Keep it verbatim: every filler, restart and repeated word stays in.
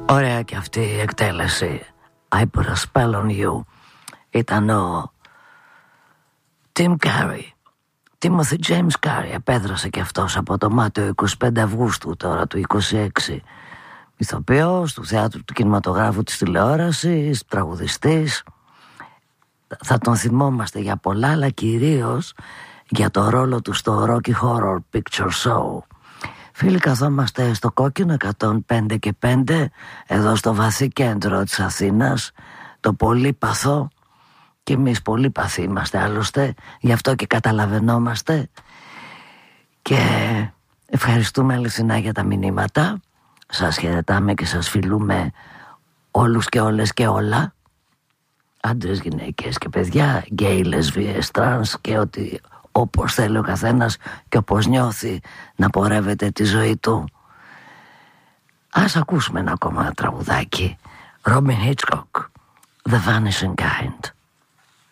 Ωραία και αυτή η εκτέλεση. I put a spell on you. Ήταν ο Tim Curry, Timothy James Curry. Επέδρασε και αυτός από το Μάτιο είκοσι πέντε Αυγούστου τώρα του είκοσι έξι. Ηθοποιός του θεάτρου, του κινηματογράφου, της τηλεόρασης, τραγουδιστής. Θα τον θυμόμαστε για πολλά, αλλά κυρίως για το ρόλο του στο Rocky Horror Picture Show. Φίλοι, καθόμαστε στο Κόκκινο εκατόν πέντε και πέντε, εδώ στο βαθύ κέντρο της Αθήνας, το πολύ παθό, και εμείς πολύ παθοί είμαστε άλλωστε, γι' αυτό και καταλαβαίνόμαστε, και ευχαριστούμε αληθινά για τα μηνύματα. Σας χαιρετάμε και σας φιλούμε όλους και όλες και όλα, άντρες, γυναίκες και παιδιά, γκέι, λεσβίες, τρανς και ότι όπως θέλει ο καθένας και όπως νιώθει να πορεύεται τη ζωή του. Ας ακούσουμε ένα ακόμα τραγουδάκι. Robin Hitchcock, The Vanishing Kind.